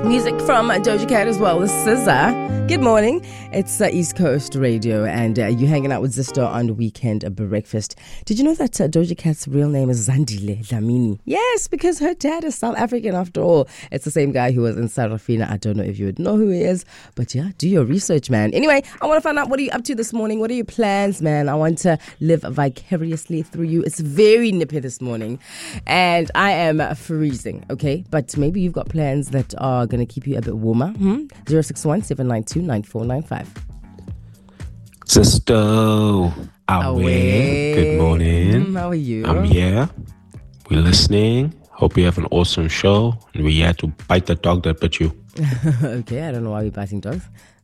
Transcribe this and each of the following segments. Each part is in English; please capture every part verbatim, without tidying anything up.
Music from Doja Cat as well as S Z A. Good morning. It's uh, East Coast Radio, and uh, you're hanging out with Zisto on Weekend Breakfast. Did you know that uh, Doja Cat's real name is Zandile Dlamini? Yes, because her dad is South African after all. It's the same guy who was in Sarafina. I don't know if you would know who he is, but yeah, do your research, man. Anyway, I want to find out, what are you up to this morning? What are your plans, man? I want to live vicariously through you. It's very nippy this morning, and I am freezing, okay? But maybe you've got plans that are going to keep you a bit warmer. Hmm? zero six one, seven nine two, nine four nine five. Sisto, away. Good morning. Mm, how are you? I'm here. We're listening. Hope you have an awesome show. And we're here to bite the dog that bit you. Okay, I don't know why we're biting dogs.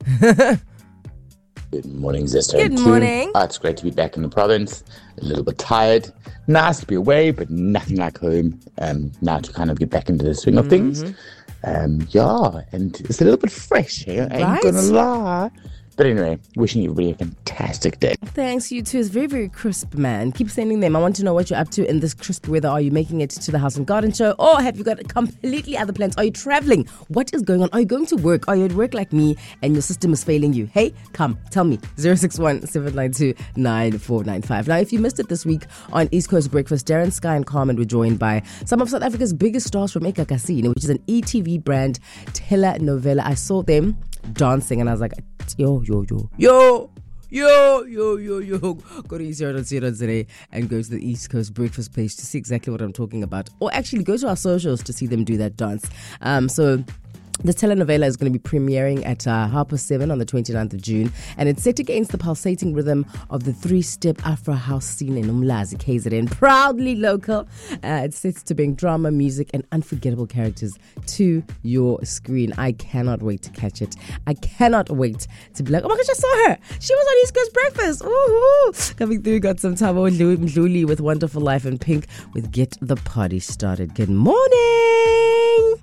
Good morning, Zisto. Good morning. Oh, it's great to be back in the province. A little bit tired. Nice to be away, but nothing like home. Um, now to kind of get back into the swing of Mm-hmm. things. Um, yeah, and it's a little bit fresh here. I ain't Right? gonna lie. But anyway, wishing everybody a fantastic day. Thanks, you too. It's very, very crisp, man. Keep sending them. I want to know what you're up to in this crisp weather. Are you making it to the House and Garden show? Or have you got completely other plans? Are you traveling? What is going on? Are you going to work? Are you at work like me and your system is failing you? Hey, come, tell me. zero six one, seven nine two, nine four nine five. Now, if you missed it this week on East Coast Breakfast, Darren, Sky and Carmen were joined by some of South Africa's biggest stars from eKasi, which is an E T V brand telenovela. I saw them dancing and I was like, yo, yo, yo, yo, yo, yo, yo, yo. Go to E C R dot co dot za and go to the East Coast Breakfast page to see exactly what I'm talking about. Or actually go to our socials to see them do that dance. Um, so... The telenovela is going to be premiering at uh, half past seven on the twenty-ninth of June, and it's set against the pulsating rhythm of the three-step Afro house scene in Umlazi, K Z N. Proudly local. Uh, it's set to bring drama, music, and unforgettable characters to your screen. I cannot wait to catch it. I cannot wait to be like, oh my gosh, I saw her. She was on East Coast Breakfast. Ooh, coming through, got some Thabo Mdluli with Wonderful Life and Pink with Get the Party Started. Good morning.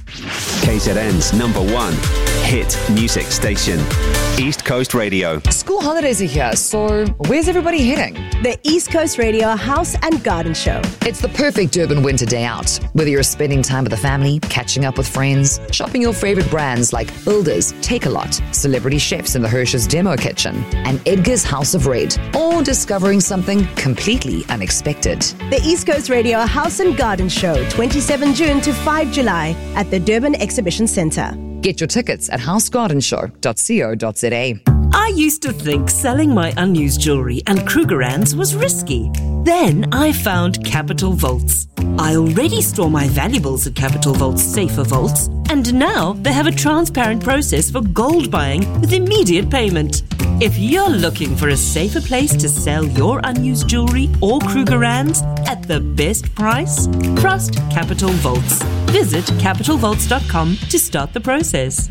K Z N's number one hit music station, East Coast Radio. School holidays are here, so where's everybody heading? The East Coast Radio House and Garden Show. It's the perfect Durban winter day out. Whether you're spending time with the family, catching up with friends, shopping your favorite brands like Builders, Take-A-Lot, celebrity chefs in the Hirsch's Demo Kitchen, and Edgar's House of Red, or discovering something completely unexpected. The East Coast Radio House and Garden Show, twenty-seventh June to fifth July at the Durban Exhibition Centre. Get your tickets at house garden show dot co dot za. I used to think selling my unused jewellery and Krugerrands was risky. Then I found Capital Vaults. I already store my valuables at Capital Vaults Safer Vaults, and now they have a transparent process for gold buying with immediate payment. If you're looking for a safer place to sell your unused jewellery or Krugerrands at the best price, trust Capital Vaults. Visit capital vaults dot com to start the process.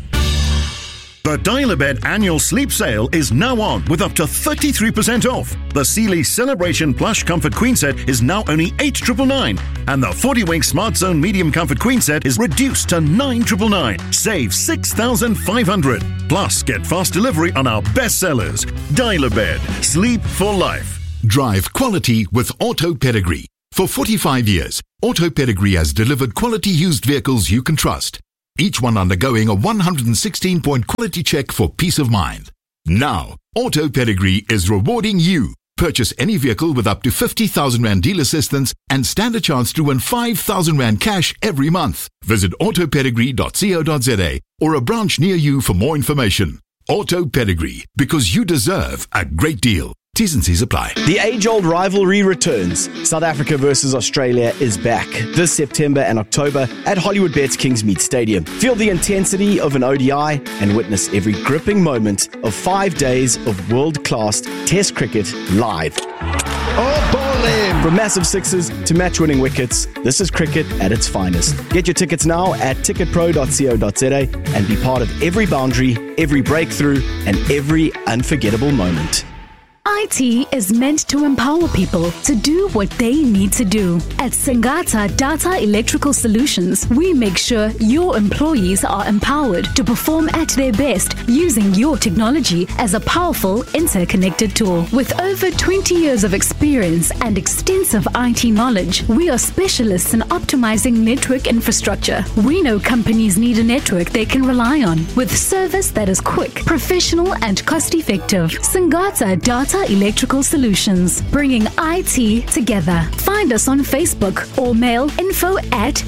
The Dial-A-Bed annual sleep sale is now on with up to thirty-three percent off. The Sealy Celebration Plush Comfort Queen Set is now only eight thousand nine hundred ninety-nine, and the forty wink Smart Zone Medium Comfort Queen Set is reduced to nine thousand nine hundred ninety-nine. Save six thousand five hundred dollars. Plus, get fast delivery on our best sellers. Dial-A-Bed. Sleep for life. Drive quality with Auto Pedigree. For forty-five years, Auto Pedigree has delivered quality used vehicles you can trust. Each one undergoing a one hundred sixteen point quality check for peace of mind. Now, Auto Pedigree is rewarding you. Purchase any vehicle with up to fifty thousand rand deal assistance and stand a chance to win five thousand rand cash every month. Visit auto pedigree dot co dot za or a branch near you for more information. Auto Pedigree, because you deserve a great deal. T's and C's apply. The age-old rivalry returns. South Africa versus Australia is back this September and October at Hollywood Bets Kingsmead Stadium. Feel the intensity of an O D I and witness every gripping moment of five days of world-class Test cricket live. Oh, ball in! From massive sixes to match-winning wickets, this is cricket at its finest. Get your tickets now at ticket pro dot co dot za and be part of every boundary, every breakthrough, and every unforgettable moment. I T is meant to empower people to do what they need to do. At Singata Data Electrical Solutions, we make sure your employees are empowered to perform at their best using your technology as a powerful interconnected tool. With over twenty years of experience and extensive I T knowledge, we are specialists in optimizing network infrastructure. We know companies need a network they can rely on with service that is quick, professional, and cost-effective. Singata Data Electrical Solutions, bringing I T together. Find us on Facebook or mail info at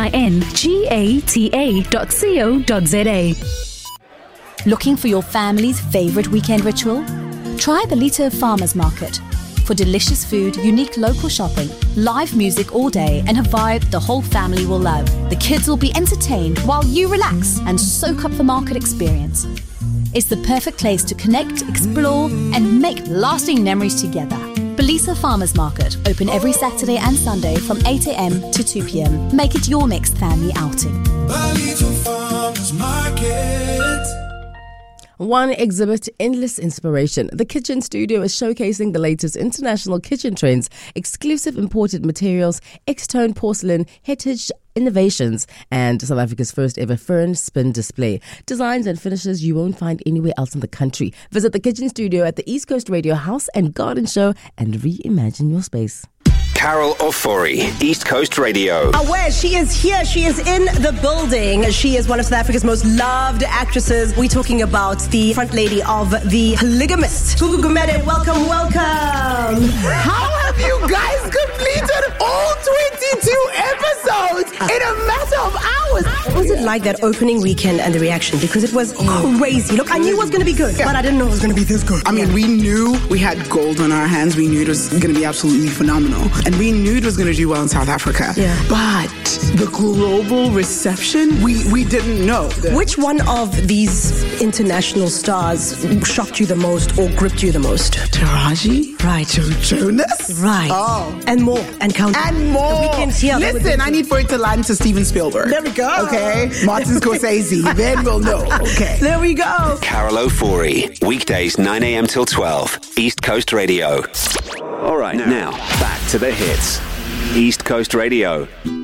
singata dot co dot za. Looking for your family's favorite weekend ritual? Try the Lito Farmers Market. For delicious food, unique local shopping, live music all day, and a vibe the whole family will love. The kids will be entertained while you relax and soak up the market experience. It's the perfect place to connect, explore, and make lasting memories together. Belisa Farmers Market, open every Saturday and Sunday from eight a.m. to two p.m. Make it your next family outing. Belisa Farmers Market. One exhibit, Endless Inspiration. The Kitchen Studio is showcasing the latest international kitchen trends, exclusive imported materials, X-tone porcelain, heritage innovations, and South Africa's first ever fern spin display. Designs and finishes you won't find anywhere else in the country. Visit the Kitchen Studio at the East Coast Radio House and Garden Show and reimagine your space. Carol Ofori, East Coast Radio. Aware, she is here. She is in the building. She is one of South Africa's most loved actresses. We're talking about the front lady of The Polygamist. Gugu Gumede, welcome, welcome. How have you guys completed all twenty-two episodes in a matter of hours? What was it like that opening weekend and the reaction? Because it was crazy. Look, I knew it was going to be good, yeah. but I didn't know it was going to be this good. I mean, we knew we had gold on our hands. We knew it was going to be absolutely phenomenal. And we knew it was going to do well in South Africa. Yeah. But the global reception, we, we didn't know. Which one of these international stars shocked you the most or gripped you the most? Taraji? Right. Joe Jonas? Right. Oh. And more. And count. And more. The weekends here. Listen, I need for it to land to Steven Spielberg. There we go. Okay. Martin Scorsese. Then we'll know. Okay. There we go. Carol Ofori, weekdays nine a.m. till twelve, East Coast Radio. All right, now, now back to the hits. East Coast Radio.